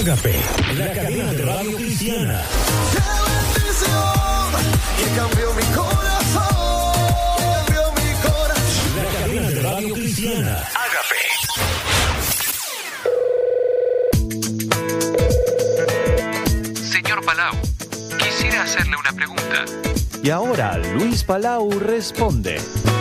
Agape, la cadena de radio cristiana. ¡Qué bendición! Que cambió mi corazón. Cambió mi corazón. La cadena de radio cristiana. Agape. Señor Palau, quisiera hacerle una pregunta. Y ahora Luis Palau responde.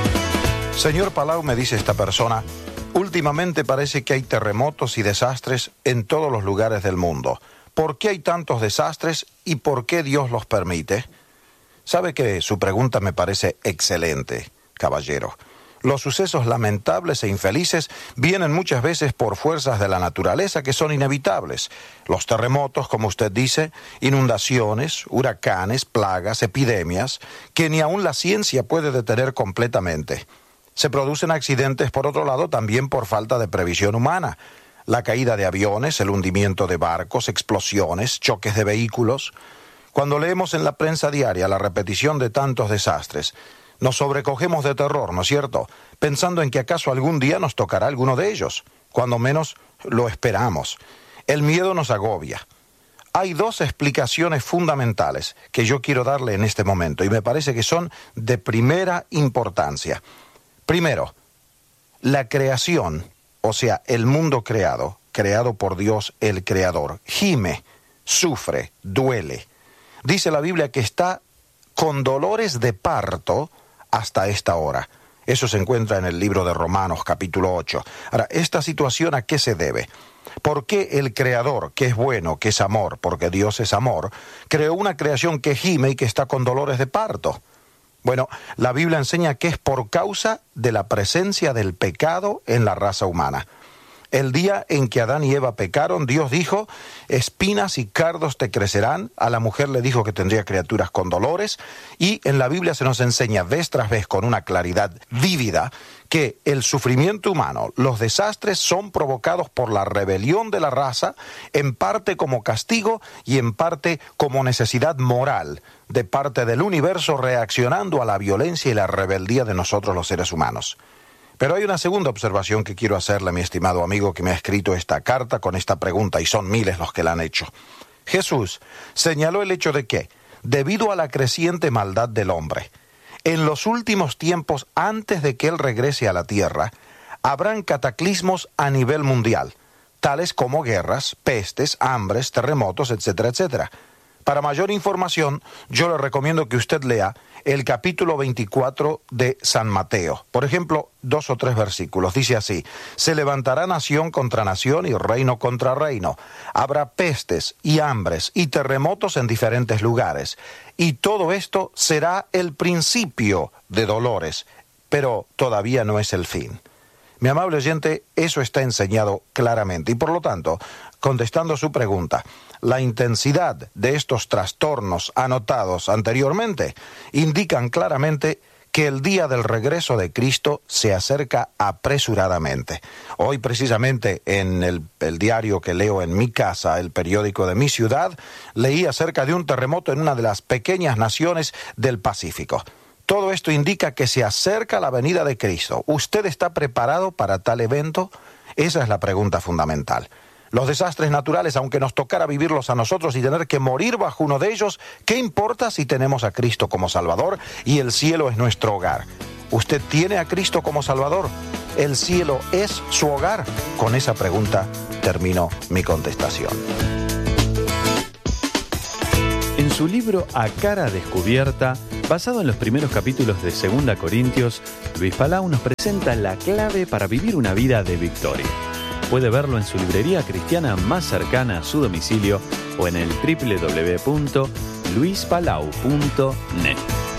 Señor Palau, me dice esta persona, últimamente parece que hay terremotos y desastres en todos los lugares del mundo. ¿Por qué hay tantos desastres y por qué Dios los permite? Sabe que su pregunta me parece excelente, caballero. Los sucesos lamentables e infelices vienen muchas veces por fuerzas de la naturaleza que son inevitables. Los terremotos, como usted dice, inundaciones, huracanes, plagas, epidemias, que ni aun la ciencia puede detener completamente. Se producen accidentes, por otro lado, también por falta de previsión humana. La caída de aviones, el hundimiento de barcos, explosiones, choques de vehículos. Cuando leemos en la prensa diaria la repetición de tantos desastres, nos sobrecogemos de terror, ¿no es cierto? Pensando en que acaso algún día nos tocará alguno de ellos, cuando menos lo esperamos. El miedo nos agobia. Hay dos explicaciones fundamentales que yo quiero darle en este momento y me parece que son de primera importancia. Primero, la creación, o sea, el mundo creado por Dios el Creador, gime, sufre, duele. Dice la Biblia que está con dolores de parto hasta esta hora. Eso se encuentra en el libro de Romanos, capítulo 8. Ahora, ¿esta situación a qué se debe? ¿Por qué el Creador, que es bueno, que es amor, porque Dios es amor, creó una creación que gime y que está con dolores de parto? Bueno, la Biblia enseña que es por causa de la presencia del pecado en la raza humana. El día en que Adán y Eva pecaron, Dios dijo, espinas y cardos te crecerán. A la mujer le dijo que tendría criaturas con dolores. Y en la Biblia se nos enseña vez tras vez con una claridad vívida que el sufrimiento humano, los desastres son provocados por la rebelión de la raza, en parte como castigo y en parte como necesidad moral de parte del universo reaccionando a la violencia y la rebeldía de nosotros los seres humanos. Pero hay una segunda observación que quiero hacerle a mi estimado amigo que me ha escrito esta carta con esta pregunta, y son miles los que la han hecho. Jesús señaló el hecho de que, debido a la creciente maldad del hombre, en los últimos tiempos, antes de que Él regrese a la tierra, habrán cataclismos a nivel mundial, tales como guerras, pestes, hambres, terremotos, etcétera, etcétera. Para mayor información, yo le recomiendo que usted lea el capítulo 24 de San Mateo. Por ejemplo, 2 o 3 versículos. Dice así, se levantará nación contra nación y reino contra reino. Habrá pestes y hambres y terremotos en diferentes lugares. Y todo esto será el principio de dolores, pero todavía no es el fin. Mi amable oyente, eso está enseñado claramente y por lo tanto, contestando su pregunta, la intensidad de estos trastornos anotados anteriormente indican claramente que el día del regreso de Cristo se acerca apresuradamente. Hoy precisamente en el diario que leo en mi casa, el periódico de mi ciudad, leí acerca de un terremoto en una de las pequeñas naciones del Pacífico. Todo esto indica que se acerca la venida de Cristo. ¿Usted está preparado para tal evento? Esa es la pregunta fundamental. Los desastres naturales, aunque nos tocara vivirlos a nosotros y tener que morir bajo uno de ellos, ¿qué importa si tenemos a Cristo como Salvador y el cielo es nuestro hogar? ¿Usted tiene a Cristo como Salvador? ¿El cielo es su hogar? Con esa pregunta termino mi contestación. En su libro A Cara Descubierta, basado en los primeros capítulos de 2 Corintios, Luis Palau nos presenta la clave para vivir una vida de victoria. Puede verlo en su librería cristiana más cercana a su domicilio o en el www.luispalau.net.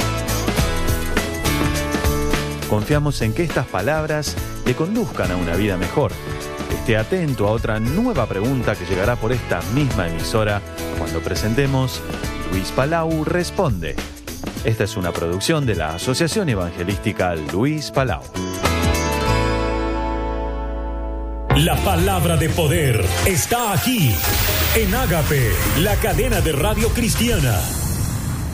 Confiamos en que estas palabras le conduzcan a una vida mejor. Esté atento a otra nueva pregunta que llegará por esta misma emisora cuando presentemos Luis Palau Responde. Esta es una producción de la Asociación Evangelística Luis Palau. La palabra de poder está aquí, en Agape, la cadena de radio cristiana.